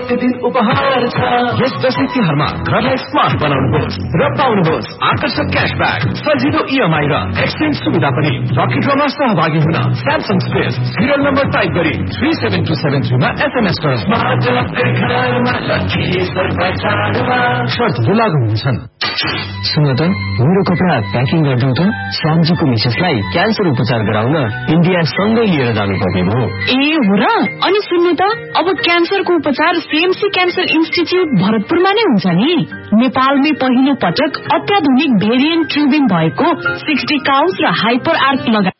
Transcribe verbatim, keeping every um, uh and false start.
प्रतिदिन उपहार छ। यस दशैं तिहारमा घरलाई स्मार्ट बनाउनुहोस् र पाउनुहोस् आकर्षक क्यासब्याक, सजिलो इएमआई र एक्सचेन्ज सुविधा पनि। लकी ड्रमा सहभागी हुन Samsung space serial number type गरी three seven two seven थ्रीमा SMS गरौँ। शर्तहरू लागू हुन्छन्। सुन त, मेरो कपडा प्याकिङ गर्छौ त। श्यामजीको मिसेसलाई क्यान्सर उपचार गराउन इन्डिया सँगै लिएर जानुपर्ने भयो। ए हो र? अनि सुन्नु त, अब क्यान्सरको उपचार सीएमसी क्यान्सर इन्स्टिच्युट भरतपुरमा नै हुन्छ नि। नेपालमै पहिलो पटक अत्याधुनिक भेरिएन्ट ट्युबिङ भएको सिक्सटी काउन्स र हाइपर आर्क लगा